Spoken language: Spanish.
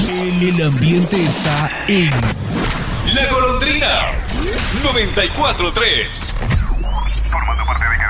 El ambiente está en La Golondrina 94.3. Formando parte de